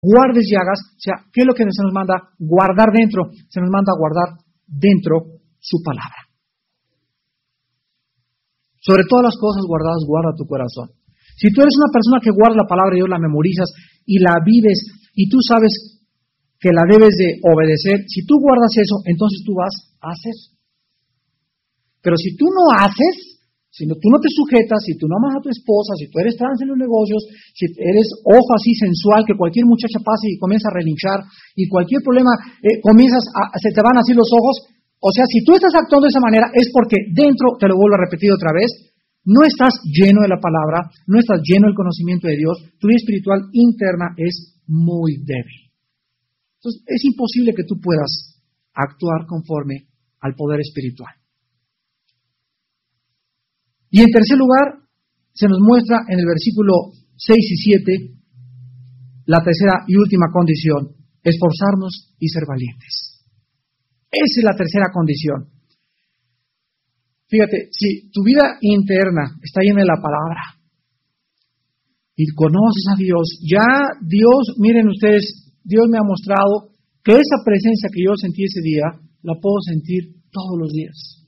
guardes y hagas. O sea, ¿qué es lo que se nos manda? Guardar dentro. Se nos manda guardar dentro su palabra. Sobre todas las cosas guardadas, guarda tu corazón. Si tú eres una persona que guarda la palabra de Dios, la memorizas y la vives y tú sabes que la debes de obedecer, si tú guardas eso, entonces tú vas a hacer. Pero si tú no haces, si tú no te sujetas, si tú no amas a tu esposa, si tú eres trans en los negocios, si eres ojo así sensual, que cualquier muchacha pase y comienza a relinchar y cualquier problema se te van así los ojos, o sea, si tú estás actuando de esa manera es porque dentro, te lo vuelvo a repetir otra vez, no estás lleno de la palabra, no estás lleno del conocimiento de Dios, tu vida espiritual interna es muy débil. Entonces, es imposible que tú puedas actuar conforme al poder espiritual. Y en tercer lugar, se nos muestra en el versículo 6 y 7, la tercera y última condición, esforzarnos y ser valientes. Esa es la tercera condición. Fíjate, si tu vida interna está llena de la palabra y conoces a Dios, ya Dios, miren ustedes, Dios me ha mostrado que esa presencia que yo sentí ese día, la puedo sentir todos los días.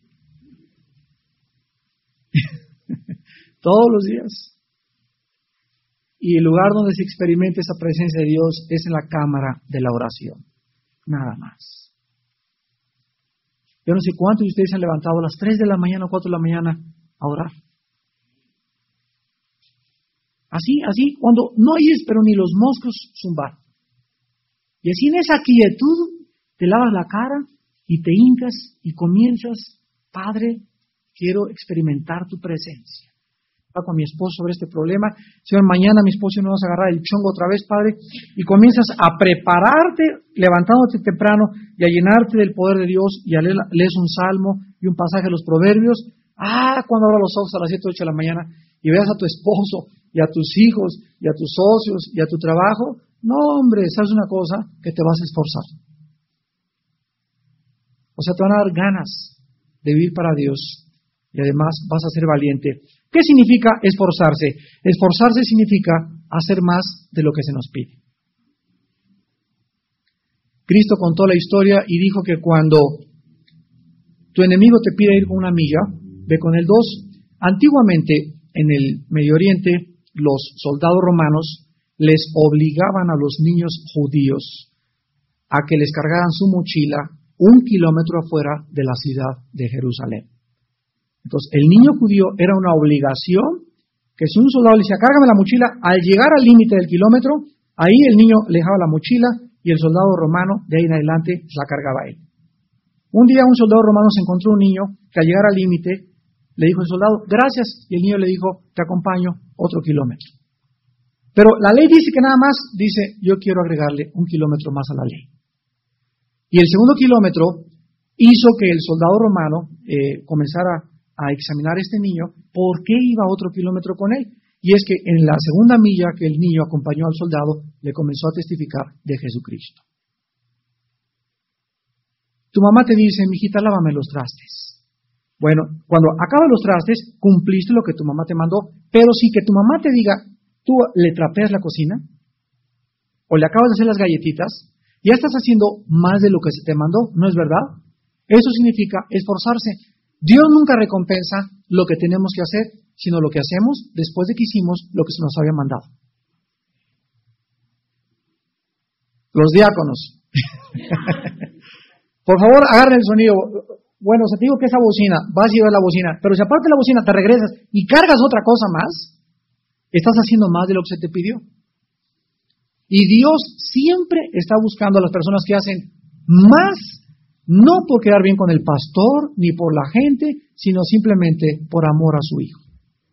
Todos los días. Y el lugar donde se experimenta esa presencia de Dios es en la cámara de la oración. Nada más. Yo no sé cuántos de ustedes se han levantado a las 3 de la mañana o 4 de la mañana a orar. Así, cuando no oyes, pero ni los moscos zumbar. Y así en esa quietud te lavas la cara y te hincas y comienzas, Padre, quiero experimentar tu presencia. Va con mi esposo sobre este problema. Señor, mañana mi esposo y yo nos vamos a agarrar el chongo otra vez, Padre. Y comienzas a prepararte, levantándote temprano y a llenarte del poder de Dios y a lees un salmo y un pasaje de los proverbios. Cuando abras los ojos a las 7 o 8 de la mañana y veas a tu esposo y a tus hijos y a tus socios y a tu trabajo. No, hombre, ¿sabes una cosa? Que te vas a esforzar. O sea, te van a dar ganas de vivir para Dios y además vas a ser valiente. ¿Qué significa esforzarse? Esforzarse significa hacer más de lo que se nos pide. Cristo contó la historia y dijo que cuando tu enemigo te pide ir con 1 milla, ve con él 2. Antiguamente, en el Medio Oriente, los soldados romanos les obligaban a los niños judíos a que les cargaran su mochila 1 kilómetro afuera de la ciudad de Jerusalén. Entonces, el niño judío era una obligación que si un soldado le decía, cárgame la mochila, al llegar al límite del kilómetro, ahí el niño le dejaba la mochila y el soldado romano, de ahí en adelante, la cargaba él. Un día un soldado romano se encontró un niño que al llegar al límite le dijo al soldado, gracias, y el niño le dijo, te acompaño otro kilómetro. Pero la ley dice que nada más, dice, yo quiero agregarle 1 kilómetro más a la ley. Y el segundo kilómetro hizo que el soldado romano comenzara a examinar a este niño, ¿por qué iba otro kilómetro con él? Y es que en la segunda milla que el niño acompañó al soldado, le comenzó a testificar de Jesucristo. Tu mamá te dice, mijita, lávame los trastes. Bueno, cuando acabas los trastes, cumpliste lo que tu mamá te mandó, pero si que tu mamá te diga, tú le trapeas la cocina, o le acabas de hacer las galletitas, ya estás haciendo más de lo que se te mandó, ¿no es verdad? Eso significa esforzarse. Dios nunca recompensa lo que tenemos que hacer, sino lo que hacemos después de que hicimos lo que se nos había mandado. Los diáconos. Por favor, agarren el sonido. Bueno, te digo que esa bocina, vas a llevar la bocina, pero si aparte de la bocina te regresas y cargas otra cosa más, estás haciendo más de lo que se te pidió. Y Dios siempre está buscando a las personas que hacen más, no por quedar bien con el pastor, ni por la gente, sino simplemente por amor a su hijo.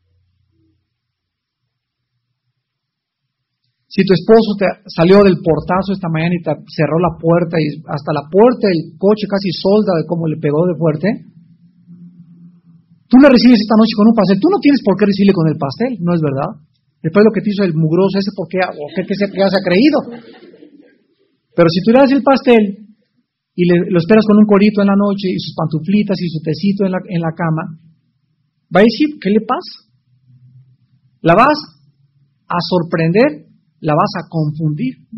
Si tu esposo te salió del portazo esta mañana y te cerró la puerta y hasta la puerta del coche casi solda de cómo le pegó de fuerte, tú le recibes esta noche con un pastel. Tú no tienes por qué recibirle con el pastel, ¿no es verdad? Después lo que te hizo el mugroso ese, ¿por qué? ¿O qué se ha creído? Pero si tú le das el pastel y lo esperas con un corito en la noche y sus pantuflitas y su tecito en la cama, va a decir, ¿qué le pasa? La vas a sorprender la vas a confundir.